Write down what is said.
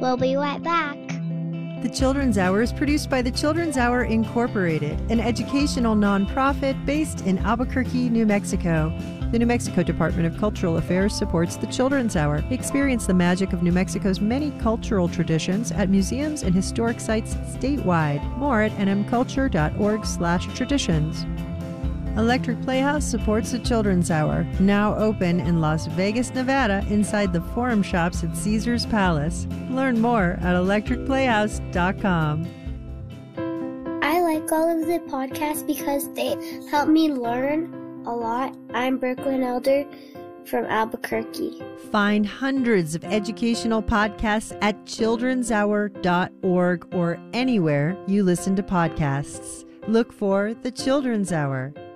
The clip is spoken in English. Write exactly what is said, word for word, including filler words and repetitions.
We'll be right back. The Children's Hour is produced by the Children's Hour Incorporated, an educational nonprofit based in Albuquerque, New Mexico. The New Mexico Department of Cultural Affairs supports the Children's Hour. Experience the magic of New Mexico's many cultural traditions at museums and historic sites statewide. More at nmculture.org slash traditions. Electric Playhouse supports the Children's Hour, now open in Las Vegas, Nevada, inside the Forum Shops at Caesars Palace. Learn more at electric playhouse dot com. I like all of the podcasts because they help me learn a lot. I'm Brooklyn Elder from Albuquerque. Find hundreds of educational podcasts at children's hour dot org or anywhere you listen to podcasts. Look for the Children's Hour.